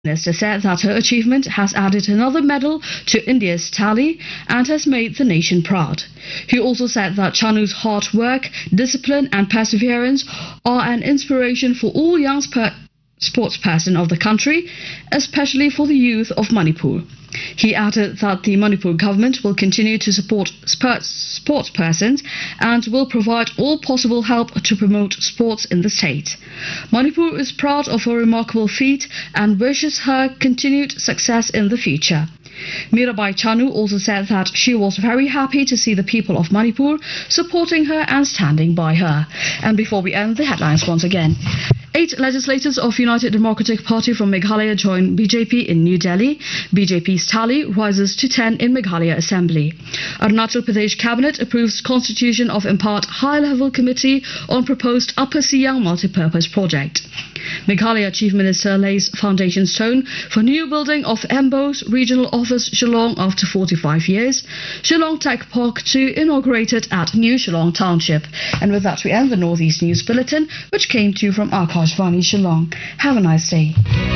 Minister said that her achievement has added another medal to India's tally and has made the nation proud. He also said that Chanu's hard work, discipline and perseverance are an inspiration for all young sportspersons of the country, especially for the youth of Manipur. He added that the Manipur government will continue to support sportspersons and will provide all possible help to promote sports in the state. Manipur is proud of her remarkable feat and wishes her continued success in the future. Mirabai Chanu also said that she was very happy to see the people of Manipur supporting her and standing by her. And before we end, the headlines once again. 8 legislators of United Democratic Party from Meghalaya join BJP in New Delhi. BJP's tally rises to 10 in Meghalaya Assembly. Arunachal Pradesh Cabinet approves constitution of Impart High-Level Committee on proposed Upper Siang multi-purpose project. Meghalaya Chief Minister lays foundation stone for new building of MBO's regional office Shillong after 45 years. Shillong Tech Park 2 inaugurated at New Shillong Township. And with that we end the Northeast News Bulletin, which came to you from Akashvani Shillong. Have a nice day.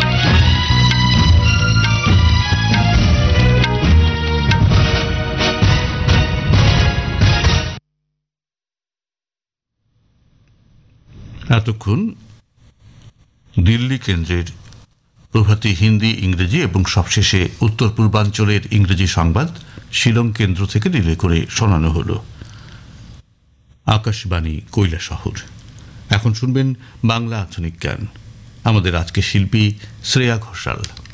এতক্ষণ দিল্লি কেন্দ্রের প্রভাতী হিন্দি ইংরেজি এবং সবশেষে উত্তর পূর্বাঞ্চলের ইংরেজি সংবাদ শিলং কেন্দ্র থেকে রিলে করে শোনানো হলো। আকাশবাণী কৈলাসহর। এখন শুনবেন বাংলা আধুনিক গান। আমাদের আজকে শিল্পী শ্রেয়া ঘোষাল।